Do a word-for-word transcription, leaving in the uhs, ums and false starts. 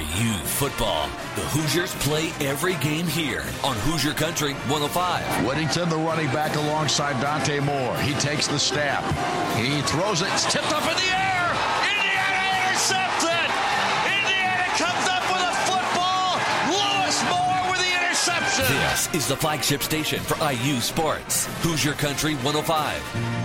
U football. The Hoosiers play every game here on Hoosier Country one oh five. Whittington, the running back, alongside Dante Moore. He takes the snap. He throws it. It's tipped up in the air. Indiana intercepted. Indiana comes up with a football. Lewis Moore with the interception. This is the flagship station for I U Sports. Hoosier Country one oh five.